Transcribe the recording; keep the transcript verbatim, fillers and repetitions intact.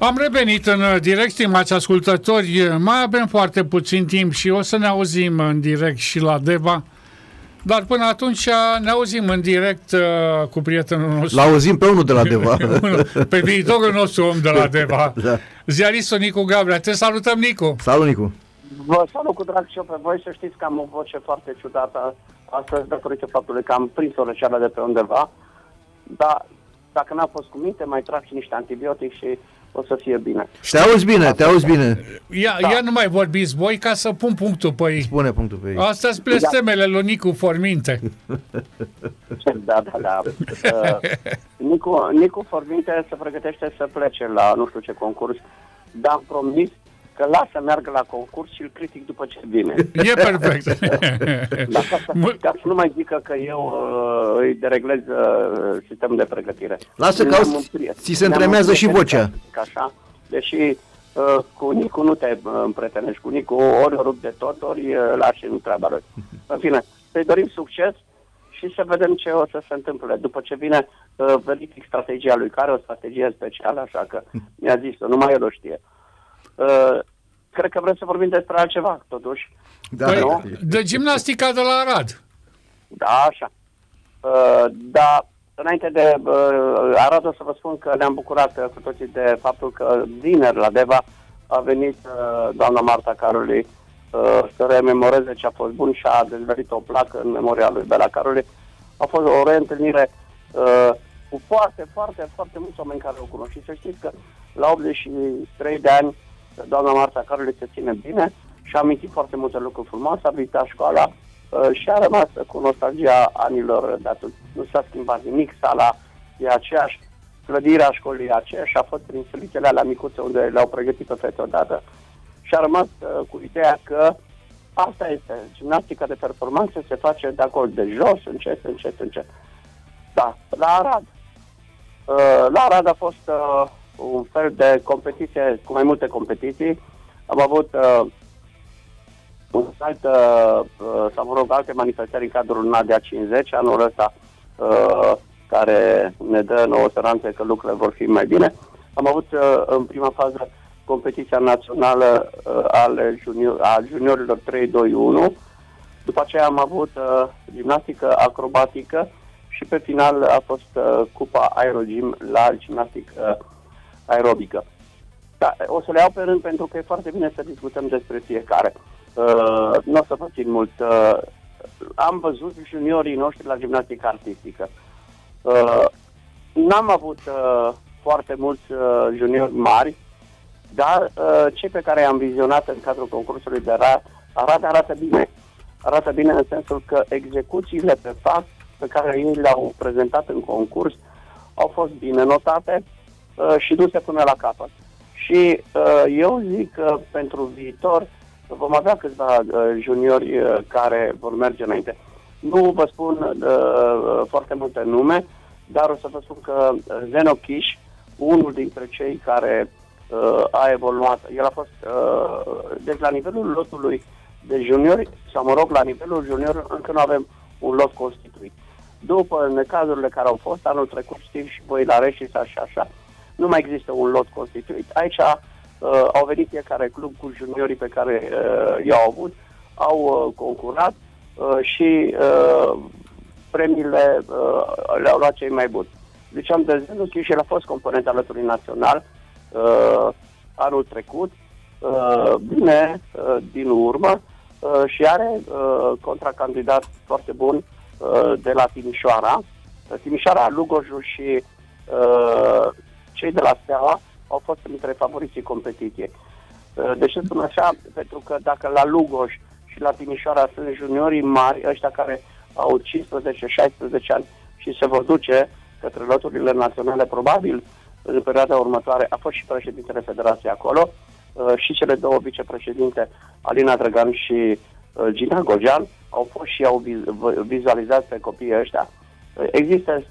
Am revenit în direct, stimați ascultători. Mai avem foarte puțin timp și o să ne auzim în direct și la Deva. Dar până atunci ne auzim în direct uh, cu prietenul nostru. L-auzim pe unul de la Deva. Pe viitorul nostru om de la Deva. Da. Ziaristul Nicu Gabrea. Te salutăm, Nicu. Salut, Nicu. Vă salut cu drag și eu pe voi. Să știți că am o voce foarte ciudată astăzi, datorită faptului că am prins o răceală de pe undeva. Dar dacă n-a fost cu minte, mai trag și niște antibiotic și o să fie bine. Te auzi bine, te auzi bine. Ia, da. ia nu mai vorbiți voi ca să pun punctul pe ei. Spune punctul pe ei. Astea-s blestemele lui Nicu Forminte. Da, da, da. Uh, Nicu, Nicu Forminte se pregătește să plece la nu știu ce concurs, dar am promis că lasă meargă la concurs și îl critic după ce vine. E perfect. Da, ca, să, ca să nu mai zică că eu uh, îi dereglez uh, sistemul de pregătire. Lasă că ți se întremează și vocea. Așa, deși uh, cu Nicu nu te uh, împrietenești, cu Nicu ori o rup de tot, ori uh, lași în treaba lui. În fine, să-i dorim succes și să vedem ce o să se întâmple. După ce vine, uh, verific strategia lui, care o strategie specială, așa că mi-a zis-o, numai el o știe. Uh, cred că vrem să vorbim despre altceva, totuși. Da, păi, de gimnastica de la Arad. Da, așa. Uh, dar, înainte de uh, Arad, o să vă spun că ne-am bucurat uh, cu toții de faptul că vineri la Deva a venit uh, doamna Marta Caroli uh, să rememoreze ce a fost bun și a dezvăluit o placă în memoria lui Bela Caroli. A fost o reîntâlnire uh, cu foarte, foarte, foarte mulți oameni care o cunosc. Și să știți că la optzeci și trei de ani doamna Marta Caroli se ține bine și a amintit foarte multe lucruri frumoase, a vizitat școala uh, și a rămas cu nostalgia anilor de atunci. Nu s-a schimbat nimic, sala e aceeași, clădirea școlii e aceeași, a fost prin sălitele alea micuțe unde le-au pregătit pe fete odată și a rămas uh, cu ideea că asta este, gimnastica de performanță se face de acolo, de jos, încet, încet, încet. Da, la Arad. Uh, la Arad a fost uh, un fel de competiție, cu mai multe competiții. Am avut uh, un alt, uh, sau mă rog, alte manifestări în cadrul Nadea cincizeci, anul ăsta, uh, care ne dă nouă speranțe că lucrurile vor fi mai bine. Am avut uh, în prima fază competiția națională uh, al junior, a juniorilor trei doi unu. După aceea am avut uh, gimnastică acrobatică și pe final a fost uh, cupa Aerogym la gimnastică uh, aerobică. Da, o să le iau pe rând pentru că e foarte bine să discutăm despre fiecare. Uh, nu o să vă țin mult. Uh, am văzut juniorii noștri la gimnastică artistică. Uh, n-am avut uh, foarte mulți uh, juniori mari, dar uh, cei pe care i-am vizionat în cadrul concursului de Arad arată, arată bine. Arată bine în sensul că execuțiile pe fapt pe care ei le-au prezentat în concurs au fost bine notate uh, și duse până la capăt. Și uh, eu zic că pentru viitor vom avea câțiva uh, juniori uh, care vor merge înainte. Nu vă spun uh, foarte multe nume, dar o să vă spun că Zeno Chiș, unul dintre cei care uh, a evoluat, el a fost uh, deci la nivelul lotului de juniori, sau mă rog, la nivelul junior încă nu avem un lot constituit. După necazurile care au fost anul trecut, știm și voi la Reșița și așa, nu mai există un lot constituit. Aici uh, au venit fiecare club cu juniorii pe care uh, i-au avut, au uh, concurat uh, și uh, premiile uh, le-au luat cei mai buni. Deci am dezvăluit și el a fost component al lotului național uh, anul trecut, uh, bine uh, din urmă uh, și are uh, contracandidat foarte bun uh, de la Timișoara. Timișoara, Lugojul și uh, cei de la Steaua au fost printre favoriții competiției. De ce spun așa? Pentru că dacă la Lugoj și la Timișoara sunt juniorii mari, ăștia care au cincisprezece șaisprezece ani și se vor duce către loturile naționale, probabil în perioada următoare, a fost și președintele Federației acolo, și cele două vicepreședinte, Alina Drăgan și Gina Gogean, au fost și au vizualizat pe copiii ăștia. Există